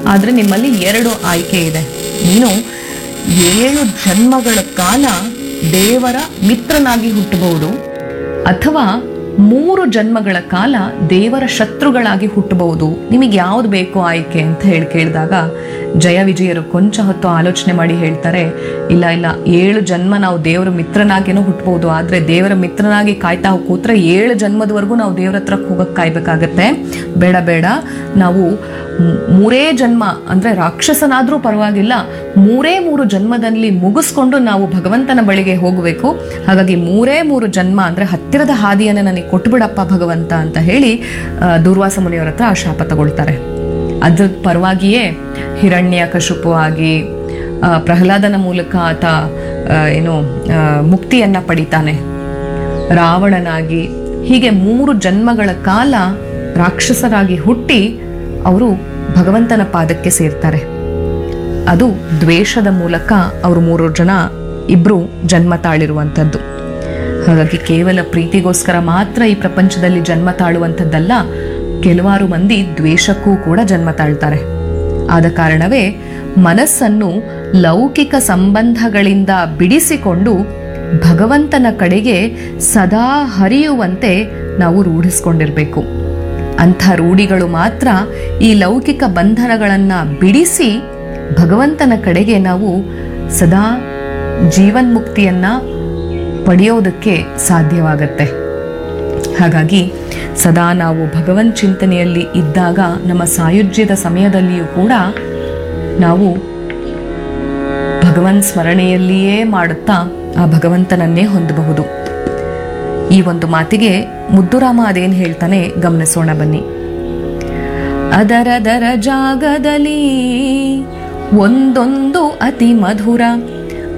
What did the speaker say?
ಆದರೆ ನಿಮ್ಮಲ್ಲಿ 2 ಆಯ್ಕೆ ಇದೆ. ನೀನು 7 ಜನ್ಮಗಳ ಕಾಲ ದೇವರ ಮಿತ್ರನಾಗಿ ಹುಟ್ಟಬಹುದು, ಅಥವಾ 3 ಜನ್ಮಗಳ ಕಾಲ ದೇವರ ಶತ್ರುಗಳಾಗಿ ಹುಟ್ಟಬಹುದು. ನಿಮಗೆ ಯಾವ್ದು ಬೇಕು ಆಯ್ಕೆ ಅಂತ ಕೇಳಿದಾಗ ಜಯ ವಿಜಯರು ಕೊಂಚ ಹೊತ್ತು ಆಲೋಚನೆ ಮಾಡಿ ಹೇಳ್ತಾರೆ, ಇಲ್ಲ 7 ಜನ್ಮ ನಾವು ದೇವರ ಮಿತ್ರನಾಗೇನೋ ಹುಟ್ಟಬಹುದು, ಆದ್ರೆ ದೇವರ ಮಿತ್ರನಾಗಿ ಕಾಯ್ತಾ ಕೂತ್ರೆ 7 ಜನ್ಮದವರೆಗೂ ನಾವು ದೇವರ ಹತ್ರ ಹೋಗಕ್ಕೆ ಕಾಯ್ಬೇಕಾಗತ್ತೆ. ಬೇಡ, ನಾವು 3 ಜನ್ಮ ಅಂದ್ರೆ ರಾಕ್ಷಸನಾದ್ರೂ ಪರವಾಗಿಲ್ಲ, 3 ಜನ್ಮದಲ್ಲಿ ಮುಗಿಸ್ಕೊಂಡು ನಾವು ಭಗವಂತನ ಬಳಿಗೆ ಹೋಗಬೇಕು. ಹಾಗಾಗಿ 3 ಜನ್ಮ ಅಂದ್ರೆ ಹತ್ತಿರದ ಹಾದಿಯನ್ನು ನನಗೆ ಕೊಟ್ಟುಬಿಡಪ್ಪ ಭಗವಂತ ಅಂತ ಹೇಳಿ ದುರ್ವಾಸ ಮುನಿಯವರ ಹತ್ರ ಆ ಶಾಪ ತಗೊಳ್ತಾರೆ. ಅದ್ರ ಪರವಾಗಿಯೇ ಹಿರಣ್ಯಕಶಿಪು ಆಗಿ ಪ್ರಹ್ಲಾದನ ಮೂಲಕ ಆತ ಮುಕ್ತಿಯನ್ನ ಪಡಿತಾನೆ. ರಾವಣನಾಗಿ ಹೀಗೆ 3 ಜನ್ಮಗಳ ಕಾಲ ರಾಕ್ಷಸರಾಗಿ ಹುಟ್ಟಿ ಅವರು ಭಗವಂತನ ಪಾದಕ್ಕೆ ಸೇರ್ತಾರೆ. ಅದು ದ್ವೇಷದ ಮೂಲಕ ಅವರು 3 ಜನ ಇಬ್ರು ಜನ್ಮ ತಾಳಿರುವಂಥದ್ದು. ಹಾಗಾಗಿ ಕೇವಲ ಪ್ರೀತಿಗೋಸ್ಕರ ಮಾತ್ರ ಈ ಪ್ರಪಂಚದಲ್ಲಿ ಜನ್ಮ ತಾಳುವಂಥದ್ದಲ್ಲ, ಕೆಲವಾರು ಮಂದಿ ದ್ವೇಷಕ್ಕೂ ಕೂಡ ಜನ್ಮ ತಾಳ್ತಾರೆ. ಆದ ಕಾರಣವೇ ಮನಸ್ಸನ್ನು ಲೌಕಿಕ ಸಂಬಂಧಗಳಿಂದ ಬಿಡಿಸಿಕೊಂಡು ಭಗವಂತನ ಕಡೆಗೆ ಸದಾ ಹರಿಯುವಂತೆ ನಾವು ರೂಢಿಸ್ಕೊಂಡಿರಬೇಕು. ಅಂಥ ರೂಢಿಗಳು ಮಾತ್ರ ಈ ಲೌಕಿಕ ಬಂಧನಗಳನ್ನು ಬಿಡಿಸಿ ಭಗವಂತನ ಕಡೆಗೆ ನಾವು ಸದಾ ಜೀವನ್ಮುಕ್ತಿಯನ್ನ ಪಡೆಯೋದಕ್ಕೆ ಸಾಧ್ಯವಾಗತ್ತೆ. ಹಾಗಾಗಿ ಸದಾ ನಾವು ಭಗವನ್ ಚಿಂತನೆಯಲ್ಲಿ ಇದ್ದಾಗ ನಮ್ಮ ಸಾಯುಜ್ಯದ ಸಮಯದಲ್ಲಿಯೂ ಕೂಡ ನಾವು ಭಗವನ್ ಸ್ಮರಣೆಯಲ್ಲಿಯೇ ಮಾಡುತ್ತಾ ಆ ಭಗವಂತನನ್ನೇ ಹೊಂದಬಹುದು. ಈ ಒಂದು ಮಾತಿಗೆ ಮುದ್ದುರಾಮ ಅದೇನು ಹೇಳ್ತಾನೆ ಗಮನಿಸೋಣ ಬನ್ನಿ. ಅದರದರ ಜಾಗದಲ್ಲಿ ಒಂದೊಂದು ಅತಿ ಮಧುರ